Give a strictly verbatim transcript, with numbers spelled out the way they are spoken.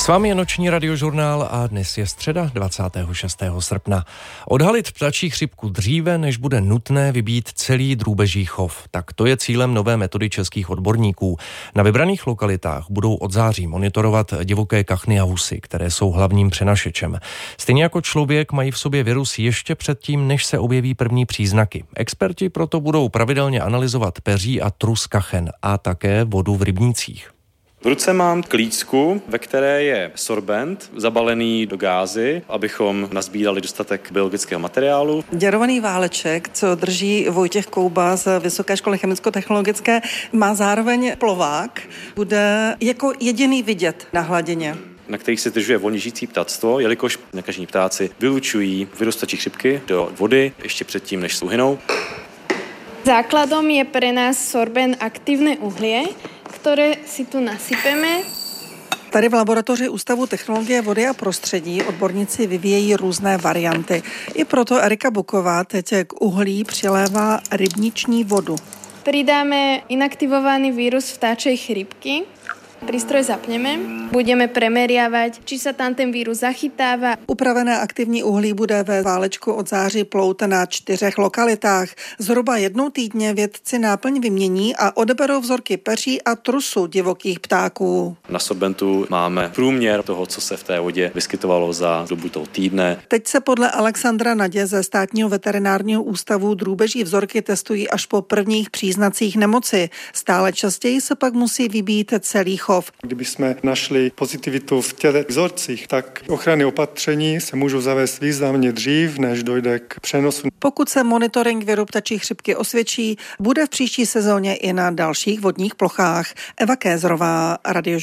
S vámi je noční radiožurnál a dnes je středa dvacátého šestého srpna. Odhalit ptačí chřipku dříve, než bude nutné vybít celý drůbeží chov. Tak to je cílem nové metody českých odborníků. Na vybraných lokalitách budou od září monitorovat divoké kachny a husy, které jsou hlavním přenašečem. Stejně jako člověk mají v sobě virus ještě předtím, než se objeví první příznaky. Experti proto budou pravidelně analyzovat peří a trus kachen a také vodu v rybnících. V ruce mám klíčku, ve které je sorbent zabalený do gázy, abychom nazbírali dostatek biologického materiálu. Děrovaný váleček, co drží Vojtěch Kouba z Vysoké školy chemicko-technologické, má zároveň plovák, bude jako jediný vidět na hladině, Na kterých se zdržuje volně žijící ptactvo, jelikož nakažení ptáci vylučují virus ptačí chřipky do vody ještě předtím, než uhynou. Základom je pre nás sorbent aktívne uhlie, ktoré si tu nasypeme. Tady v laboratoři Ústavu technologie vody a prostředí odborníci vyvíjejí různé varianty. I proto Erika Buková teď k uhlí přilévá rybniční vodu. Pridáme inaktivovaný vírus vtáčej chrípky. Prístroj zapneme, budeme premeriavať, či sa tam ten vírus zachytáva. Upravené aktivní uhlí bude ve válečku od září plout na čtyřech lokalitách. Zhruba jednou týdně vědci náplň vymění a odeberou vzorky peří a trusu divokých ptáků. Na sorbentu máme průměr toho, co se v té vodě vyskytovalo za dobu toho týdne. Teď se podle Alexandra Nadě ze Státního veterinárního ústavu drůbeží vzorky testují až po prvních příznacích nemoci. Stále častěji se pak musí vybít celý chov. Kdyby jsme našli pozitivitu v těch vzorcích, tak ochranné opatření se můžou zavést významně dřív, než dojde k přenosu. Pokud se monitoring viru ptačí chřipky osvědčí, bude v příští sezóně i na dalších vodních plochách. Eva Kézrová, Radiožurnál.